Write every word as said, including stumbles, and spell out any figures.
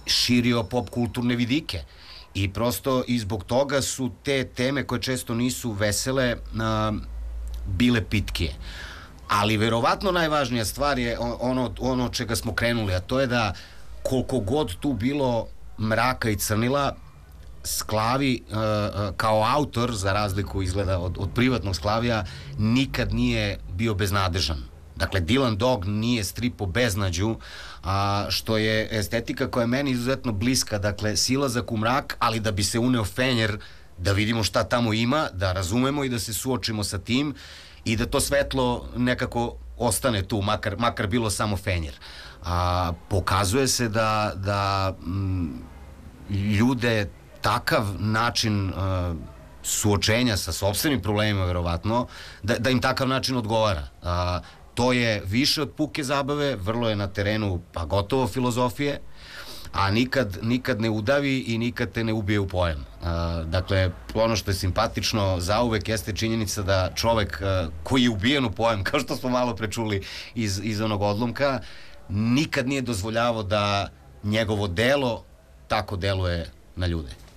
širio pop kulturne vidike. I prosto i zbog toga su te teme koje često nisu vesele a, bile pitkije. Ali verovatno najvažnija stvar je ono, ono čega smo krenuli, a to je da koliko god tu bilo mraka i crnila, Sklavi uh, kao autor, za razliku izgleda od, od privatnog Sklavija, nikad nije bio beznadežan. Dakle, Dylan Dog nije strip o beznađu, a, što je estetika koja je meni izuzetno bliska, dakle, silazak u mrak, ali da bi se uneo fenjer, da vidimo šta tamo ima, da razumemo i da se suočimo sa tim i da to svetlo nekako ostane tu, makar, makar bilo samo fenjer. A, pokazuje se da, da m, ljude takav način uh, suočenja sa sopstvenim problemima, verovatno, da, da im takav način odgovara. Uh, to je više od puke zabave, vrlo je na terenu, pa gotovo filozofije, a nikad, nikad ne udavi i nikad te ne ubije u pojam. Uh, dakle, ono što je simpatično zauvek jeste činjenica da čovek uh, koji je ubijen u pojam, kao što smo malo prečuli iz, iz onog odlomka, nikad nije dozvoljavao da njegovo delo tako deluje na ljude.